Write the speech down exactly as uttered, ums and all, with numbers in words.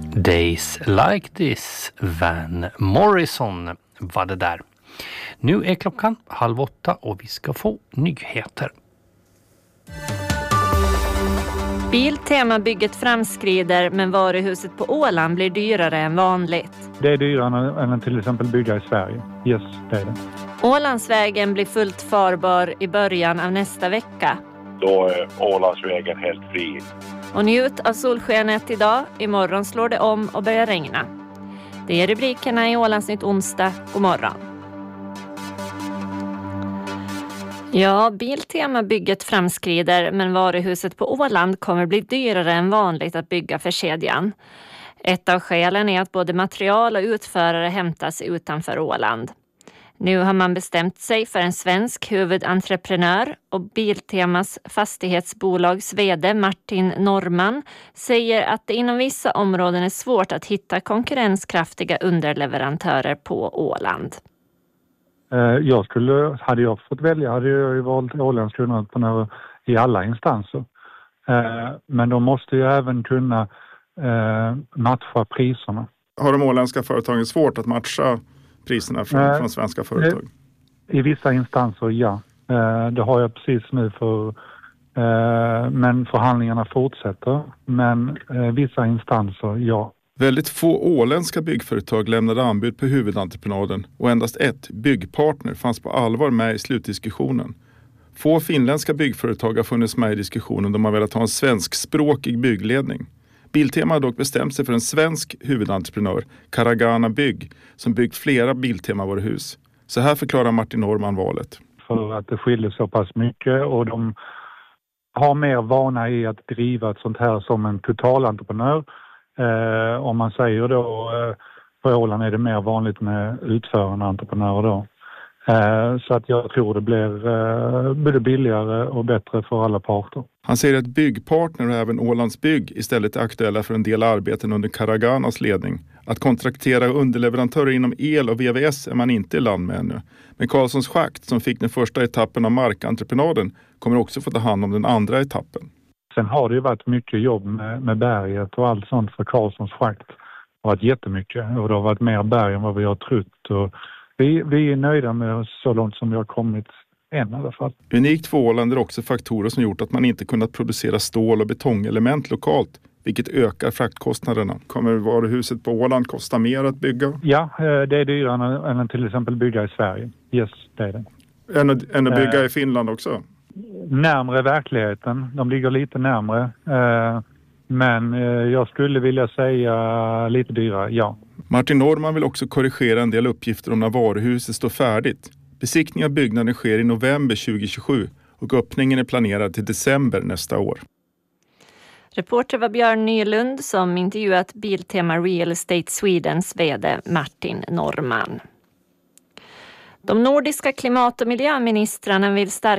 Days Like This, Van Morrison var det där. Nu är klockan halv åtta och vi ska få nyheter. Biltemabygget framskrider, men varuhuset på Åland blir dyrare än vanligt. Det är dyrare än att till exempel bygga i Sverige. Yes, det är det. Ålandsvägen blir fullt farbar i början av nästa vecka. Då är Ålandsvägen helt fri. Och njut av solskenet idag. Imorgon slår det om och börjar regna. Det är rubrikerna i Ålandsnytt onsdag. God morgon. Ja, Biltemabygget framskrider, men varuhuset på Åland kommer bli dyrare än vanligt att bygga för kedjan. Ett av skälen är att både material och utförare hämtas utanför Åland. Nu har man bestämt sig för en svensk huvudentreprenör, och Biltemas fastighetsbolags vd Martin Norman säger att det inom vissa områden är svårt att hitta konkurrenskraftiga underleverantörer på Åland. Jag skulle, hade jag fått välja hade jag ju valt åländska underleverantörer i alla instanser. Men de måste ju även kunna matcha priserna. Har de åländska företagen svårt att matcha priserna från, äh, från svenska företag? I vissa instanser, ja. Det har jag precis nu för... Men förhandlingarna fortsätter. Men vissa instanser, ja. Väldigt få åländska byggföretag lämnade anbud på huvudentreprenaden och endast ett, Byggpartner, fanns på allvar med i slutdiskussionen. Få finländska byggföretag har funnits med i diskussionen då man velat ha en svenskspråkig byggledning. Biltema har dock bestämt sig för en svensk huvudentreprenör, Karagana Bygg, som byggt flera Biltema-varuhus. Så här förklarar Martin Norman valet. För att det skiljer så pass mycket, och de har mer vana i att driva ett sånt här som en totalentreprenör. Eh, om man säger då, eh, på Åland är det mer vanligt med utförande entreprenörer då. Eh, så att jag tror det blir eh, både billigare och bättre för alla parter. Han säger att Byggpartner och även Ålands Bygg istället är aktuella för en del arbeten under Karaganas ledning. Att kontraktera underleverantörer inom el och V V S är man inte i land med ännu. Men Karlssons Schakt, som fick den första etappen av markentreprenaden, kommer också få ta hand om den andra etappen. Sen har det ju varit mycket jobb med, med berget och allt sånt för Karlssons Schakt. Det har varit jättemycket, och det har varit mer berg än vad vi har trott. Och vi, vi är nöjda med så långt som vi har kommit än i alla fall. Unikt för Åland är också faktorer som gjort att man inte kunnat producera stål- och betongelement lokalt, vilket ökar fraktkostnaderna. Kommer varuhuset på Åland kosta mer att bygga? Ja, det är dyrare än att till exempel bygga i Sverige. Yes, det är det. Än att, än att bygga eh, i Finland också? Närmare verkligheten. De ligger lite närmare. Eh, men eh, jag skulle vilja säga lite dyrare, ja. Martin Norman vill också korrigera en del uppgifter om när varuhuset står färdigt. Besiktning av byggnaden sker i november tjugohundratjugosju och öppningen är planerad till december nästa år. Reporter var Björn Nylund som intervjuat Biltema Real Estate Swedens vd Martin Norman. De nordiska klimat- och miljöministrarna vill stärka